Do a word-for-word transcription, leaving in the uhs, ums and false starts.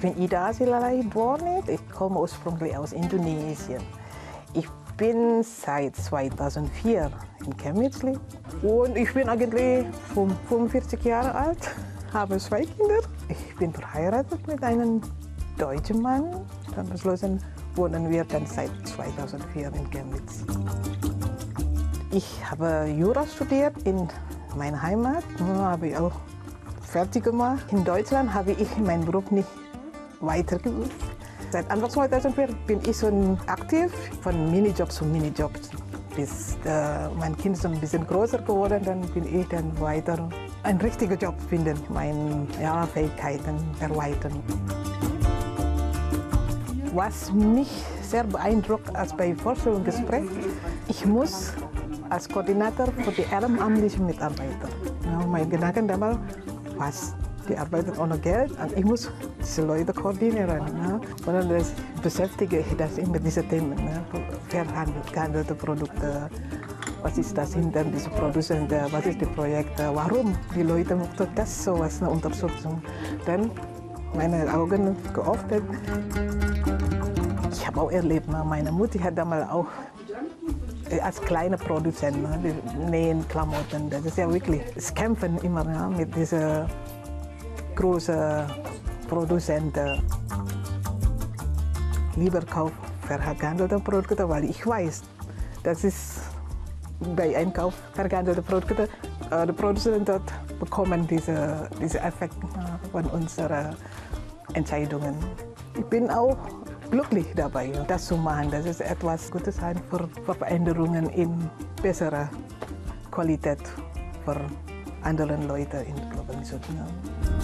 bin Ida Silalai Dwornik. Ich komme ursprünglich aus Indonesien. Ich bin seit zweitausendvier in Chemnitz und ich bin eigentlich fünfundvierzig Jahre alt, habe zwei Kinder. Ich bin verheiratet mit einem deutschen Mann. Dann beschlossen wohnen wir dann seit zweitausendvier in Chemnitz. Ich habe Jura studiert in meiner Heimat, habe ich auch fertig gemacht. In Deutschland habe ich meinen Beruf nicht weitergeführt. Seit Anfang zweitausendvier bin ich schon aktiv, von Minijob zu Minijob. Bis äh, mein Kind so ein bisschen größer geworden, dann bin ich dann weiter einen richtigen Job finden, meine ja, Fähigkeiten erweitern. Was mich sehr beeindruckt als bei Vorstellungsgespräch, ich muss als Koordinator für die ehrenamtlichen Mitarbeiter. Ja, mein Gedanke damals, was, die arbeiten ohne Geld und ich muss diese Leute koordinieren. Ja. Und dann beschäftige ich das mit diesen Themen, ja. Verhandelte Produkte, was ist das hinter diesen Produzenten, was ist die Projekte, warum die Leute möchten das so was eine Unterstützung. Dann meine Augen geöffnet. Ich habe auch erlebt, meine Mutter hat damals auch als kleiner Produzent, die nähen Klamotten, das ist ja wirklich, es kämpfen immer ja, mit diesen großen Produzenten. Lieber kaufe verhandelte Produkte, weil ich weiß, das ist bei Einkauf verhandelte Produkte, die Produzenten dort bekommen diese, diese Effekt von unseren Entscheidungen. Ich bin auch glücklich dabei, das zu machen. Das ist etwas Gutes sein für, für Veränderungen in besserer Qualität für andere Leute in der Globalisation.